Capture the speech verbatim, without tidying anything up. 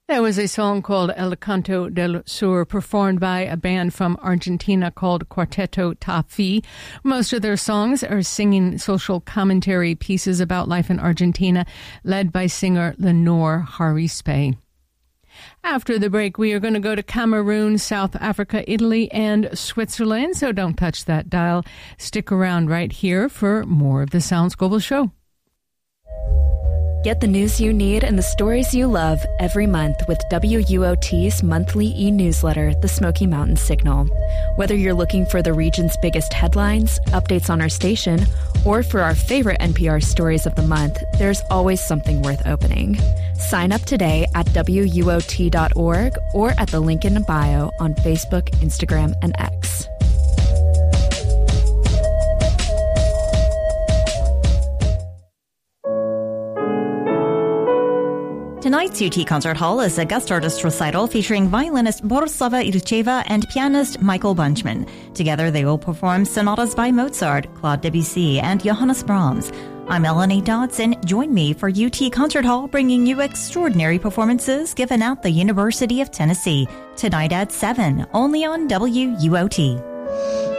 That was a song called El Canto del Sur, performed by a band from Argentina called Cuarteto Tafi. Most of their songs are singing social commentary pieces about life in Argentina, led by singer Lenore Harispe. After the break, we are going to go to Cameroon, South Africa, Italy, and Switzerland, so don't touch that dial. Stick around right here for more of the Sounds Global Show. Get the news you need and the stories you love every month with W U O T's monthly e-newsletter, The Smoky Mountain Signal. Whether you're looking for the region's biggest headlines, updates on our station, or for our favorite N P R stories of the month, there's always something worth opening. Sign up today at W U O T dot org or at the link in bio on Facebook, Instagram, and X. Tonight's U T Concert Hall is a guest artist recital featuring violinist Borislava Ircheva and pianist Michael Bunchman. Together, they will perform sonatas by Mozart, Claude Debussy, and Johannes Brahms. I'm Melanie Dodson. Join me for U T Concert Hall, bringing you extraordinary performances given at the University of Tennessee. Tonight at seven, only on W U O T.